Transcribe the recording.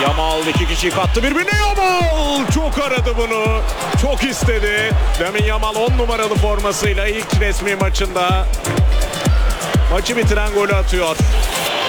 Yamal iki kişiyi kattı birbirine. Yamal çok aradı bunu. Çok istedi. Lamine Yamal 10 numaralı formasıyla ilk resmi maçında maçı bitiren golü atıyor.